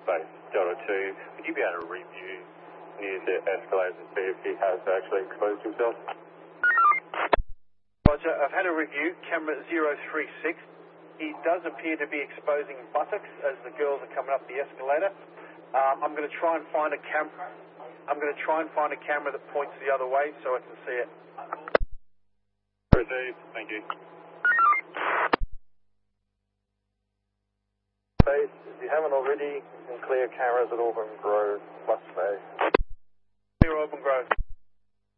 space, Delta 2. Would you be able to review near the escalators and see if he has actually exposed himself? Roger, I've had a review, camera 036. He does appear to be exposing buttocks as the girls are coming up the escalator. I'm going to try and find a camera. I'm going to try and find a camera that points the other way so I can see it. Proceed. Thank you. Space, if you haven't already, you can clear cameras at Auburn Grove, Bus Bay. Clear Auburn Grove.